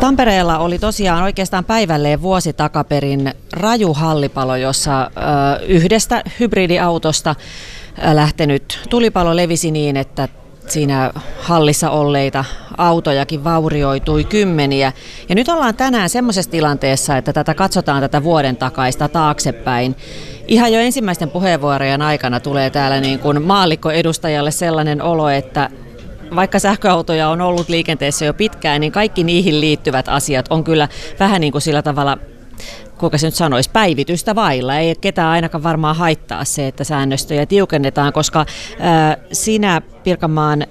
Tampereella oli tosiaan oikeastaan päivälleen vuosi takaperin raju hallipalo, jossa yhdestä hybridiautosta lähtenyt tulipalo levisi niin, että siinä hallissa olleita autojakin vaurioitui kymmeniä. Ja nyt ollaan tänään semmoisessa tilanteessa, että katsotaan tätä vuoden takaista taaksepäin. Ihan jo ensimmäisten puheenvuorojen aikana tulee täällä niin kuin maallikkoedustajalle sellainen olo, että vaikka sähköautoja on ollut liikenteessä jo pitkään, niin kaikki niihin liittyvät asiat on kyllä vähän niin kuin sillä tavalla, kuinka se nyt sanoisi, päivitystä vailla. Ei ketään ainakaan varmaan haittaa se, että säännöstöjä tiukennetaan, koska sinä Pirkanmaan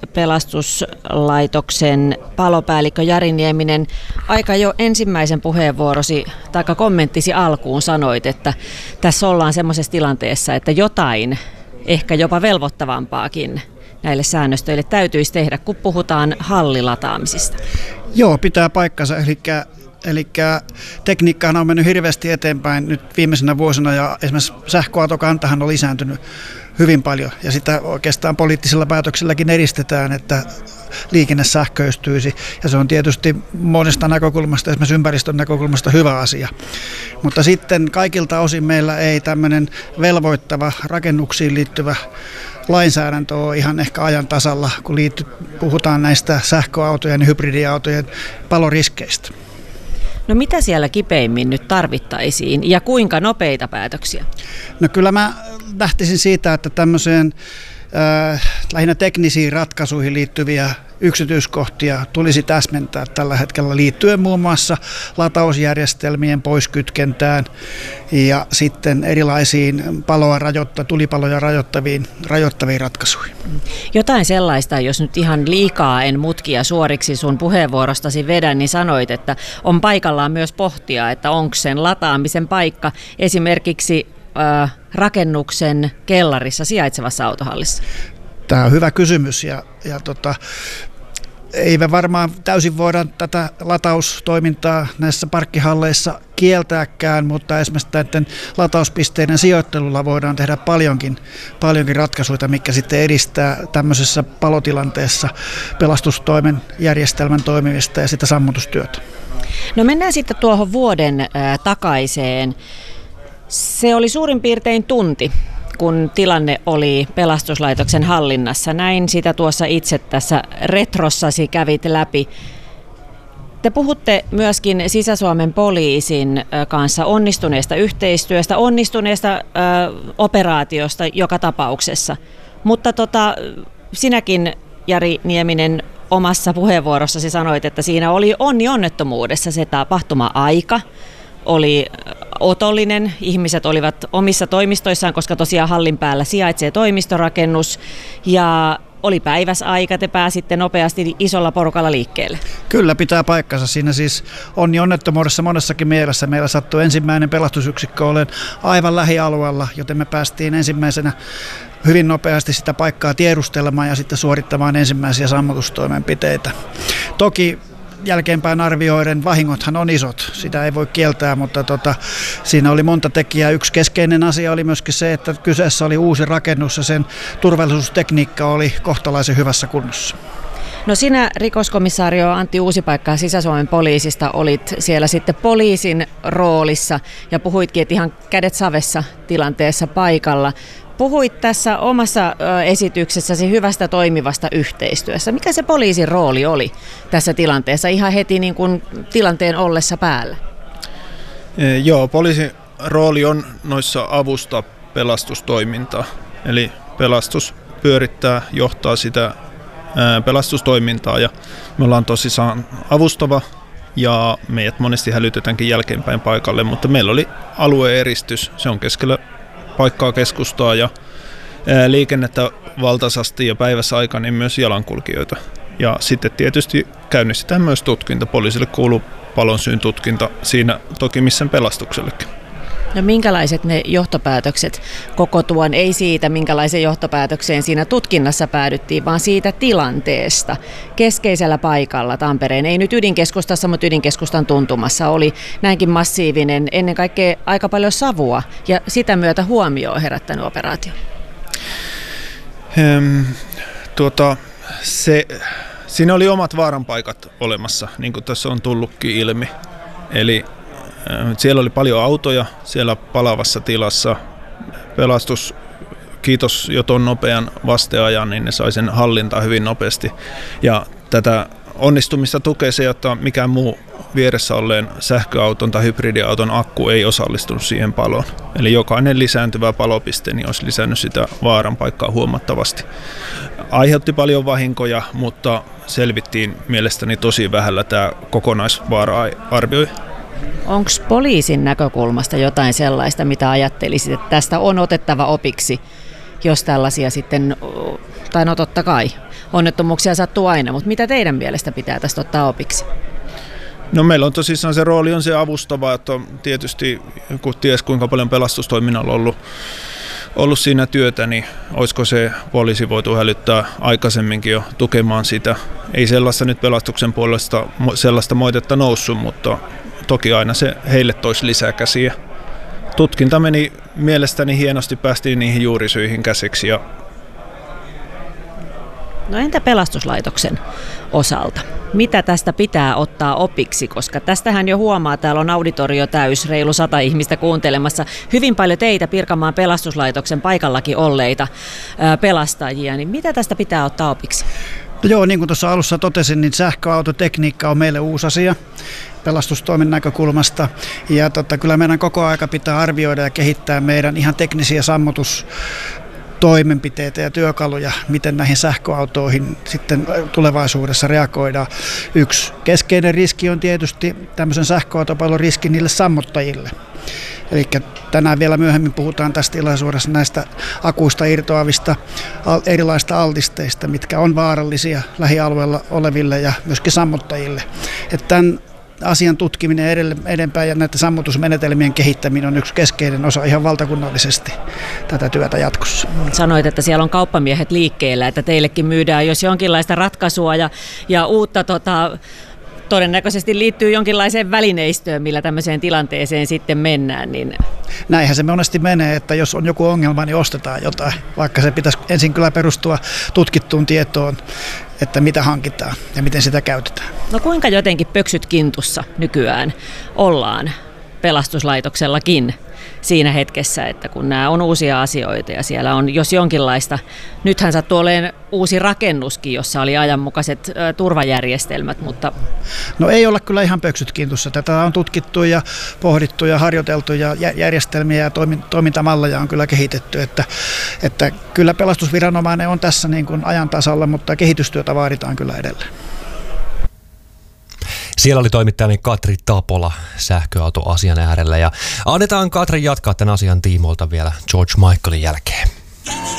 pelastuslaitoksen palopäällikkö Jari Nieminen aika jo ensimmäisen puheenvuorosi tai kommenttisi alkuun sanoit, että tässä ollaan semmoisessa tilanteessa, että jotain ehkä jopa velvoittavampaakin näille säännöstöille täytyisi tehdä, kun puhutaan hallilataamisista. Joo, pitää paikkansa. Eli tekniikkahan on mennyt hirveästi eteenpäin nyt viimeisenä vuosina ja esimerkiksi sähköautokantahan on lisääntynyt hyvin paljon ja sitä oikeastaan poliittisilla päätöksilläkin edistetään, että liikenne sähköistyisi ja se on tietysti monesta näkökulmasta, esimerkiksi ympäristön näkökulmasta hyvä asia. Mutta sitten kaikilta osin meillä ei tämmöinen velvoittava rakennuksiin liittyvä lainsäädäntö on ihan ehkä ajan tasalla, kun puhutaan näistä sähköautojen ja hybridiautojen paloriskeistä. No mitä siellä kipeimmin nyt tarvittaisiin ja kuinka nopeita päätöksiä? No kyllä mä lähtisin siitä, että tämmöiseen lähinnä teknisiin ratkaisuihin liittyviä yksityiskohtia tulisi täsmentää tällä hetkellä liittyen muun muassa latausjärjestelmien poiskytkentään ja sitten erilaisiin tulipaloja rajoittaviin ratkaisuihin. Jotain sellaista, jos nyt ihan liikaa en mutkia suoriksi sun puheenvuorostasi vedän, niin sanoit, että on paikallaan myös pohtia, että onko sen lataamisen paikka esimerkiksi rakennuksen kellarissa sijaitsevassa autohallissa? Tämä on hyvä kysymys ja ei me varmaan täysin voida tätä lataustoimintaa näissä parkkihalleissa kieltääkään, mutta esimerkiksi näiden latauspisteiden sijoittelulla voidaan tehdä paljonkin ratkaisuja, mitkä sitten edistää tämmöisessä palotilanteessa pelastustoimen järjestelmän toimimista ja sitä sammutustyötä. No mennään sitten tuohon vuoden takaiseen. Se oli suurin piirtein tunti, kun tilanne oli pelastuslaitoksen hallinnassa. Näin sitä tuossa itse tässä retrossasi kävit läpi. Te puhutte myöskin Sisä-Suomen poliisin kanssa onnistuneesta yhteistyöstä, onnistuneesta operaatiosta joka tapauksessa. Mutta sinäkin, Jari Nieminen, omassa puheenvuorossasi sanoit, että siinä oli onnettomuudessa se tapahtuma-aika. Oli otollinen, ihmiset olivat omissa toimistoissaan, koska tosiaan hallin päällä sijaitsee toimistorakennus ja oli päiväsaika, te pääsitte nopeasti isolla porukalla liikkeelle. Kyllä pitää paikkansa. Siinä siis onnettomuudessa monessakin mielessä. Meillä sattui ensimmäinen pelastusyksikkö olen aivan lähialueella, joten me päästiin ensimmäisenä hyvin nopeasti sitä paikkaa tiedustelemaan ja sitten suorittamaan ensimmäisiä sammutustoimenpiteitä. Toki jälkeenpäin arvioiden vahingothan on isot, sitä ei voi kieltää, mutta siinä oli monta tekijää. Yksi keskeinen asia oli myöskin se, että kyseessä oli uusi rakennus ja sen turvallisuustekniikka oli kohtalaisen hyvässä kunnossa. No sinä, rikoskomissaario Antti Uusipaikka Sisä-Suomen poliisista, olit siellä sitten poliisin roolissa ja puhuitkin, että ihan kädet savessa tilanteessa paikalla. Puhuit tässä omassa esityksessäsi hyvästä toimivasta yhteistyössä. Mikä se poliisin rooli oli tässä tilanteessa ihan heti niin kuin tilanteen ollessa päällä? Joo, poliisin rooli on noissa avustaa pelastustoimintaa. Eli pelastus pyörittää, johtaa sitä pelastustoimintaa ja me ollaan tosissaan avustava ja meidät monesti hälytetäänkin jälkeenpäin paikalle, mutta meillä oli alueeristys, se on keskellä paikkaa keskustaa ja liikennettä valtaisasti ja päivässä aikaan niin myös jalankulkijoita. Ja sitten tietysti käynnistetään myös tutkinta. Poliisille kuuluu palonsyyn tutkinta siinä toki missä pelastuksellekin. No minkälaiset ne johtopäätökset koko tuon, ei siitä minkälaiseen johtopäätökseen siinä tutkinnassa päädyttiin, vaan siitä tilanteesta keskeisellä paikalla Tampereen, ei nyt ydinkeskustassa, mutta ydinkeskustan tuntumassa oli näinkin massiivinen, ennen kaikkea aika paljon savua ja sitä myötä huomioon herättänyt operaatio? Siinä oli omat vaaranpaikat olemassa, niin kuin tässä on tullutkin ilmi. Eli siellä oli paljon autoja siellä palavassa tilassa. Pelastus, kiitos jo tuon nopean vasteajan, niin ne sai sen hallintaan hyvin nopeasti. Ja tätä onnistumista tukee se, että mikään muu vieressä olleen sähköauton tai hybridiauton akku ei osallistunut siihen paloon. Eli jokainen lisääntyvä palopiste niin olisi lisännyt sitä vaaran paikkaa huomattavasti. Aiheutti paljon vahinkoja, mutta selvittiin mielestäni tosi vähällä tämä kokonaisvaara-arvio. Onko poliisin näkökulmasta jotain sellaista, mitä ajattelisit, että tästä on otettava opiksi, jos tällaisia sitten, tai no totta kai, onnettomuuksia sattuu aina, mutta mitä teidän mielestä pitää tästä ottaa opiksi? No meillä on tosissaan se rooli on se avustava, että tietysti kun ties kuinka paljon pelastustoiminnalla on ollut siinä työtä, niin olisiko se poliisi voitu hälyttää aikaisemminkin jo tukemaan sitä. Ei sellaista nyt pelastuksen puolesta sellaista moitetta noussut, mutta toki aina se heille toisi lisää käsiä. Tutkinta meni mielestäni hienosti, päästiin niihin juurisyihin käsiksi. No entä pelastuslaitoksen osalta? Mitä tästä pitää ottaa opiksi, koska tästähän jo huomaa, täällä on auditorio täys, reilu 100 ihmistä kuuntelemassa. Hyvin paljon teitä Pirkanmaan pelastuslaitoksen paikallakin olleita pelastajia, niin mitä tästä pitää ottaa opiksi? No joo, niin kuin tuossa alussa totesin, niin sähköautotekniikka on meille uusi asia pelastustoimen näkökulmasta. Ja kyllä meidän koko aika pitää arvioida ja kehittää meidän ihan teknisiä sammutustoimenpiteitä ja työkaluja, miten näihin sähköautoihin sitten tulevaisuudessa reagoidaan. Yksi keskeinen riski on tietysti tämmöisen sähköautopalvelun riski niille sammuttajille. Eli tänään vielä myöhemmin puhutaan tässä tilaisuudessa näistä akuista irtoavista erilaista altisteista, mitkä on vaarallisia lähialueella oleville ja myöskin sammuttajille. Että tämän asian tutkiminen edempään ja näiden sammutusmenetelmien kehittäminen on yksi keskeinen osa ihan valtakunnallisesti tätä työtä jatkossa. Sanoit, että siellä on kauppamiehet liikkeellä, että teillekin myydään jos jonkinlaista ratkaisua ja uutta todennäköisesti liittyy jonkinlaiseen välineistöön, millä tämmöiseen tilanteeseen sitten mennään. Niin näinhän se monesti menee, että jos on joku ongelma, niin ostetaan jotain, vaikka se pitäisi ensin kyllä perustua tutkittuun tietoon, että mitä hankitaan ja miten sitä käytetään. No kuinka jotenkin pöksyt kintussa nykyään ollaan pelastuslaitoksellakin siinä hetkessä, että kun nämä on uusia asioita ja siellä on jos jonkinlaista, nythän sattuu olemaan uusi rakennuskin, jossa oli ajanmukaiset turvajärjestelmät, mutta no ei olla kyllä ihan pöksyt kintussa. Tätä on tutkittu ja pohdittu ja harjoiteltu ja järjestelmiä ja toimintamalleja on kyllä kehitetty, että kyllä pelastusviranomainen on tässä niin kuin ajan tasalla, mutta kehitystyötä vaaditaan kyllä edelleen. Siellä oli toimittajani Katri Tapola sähköautoasian äärellä ja annetaan Katrin jatkaa tämän asian tiimoilta vielä George Michaelin jälkeen.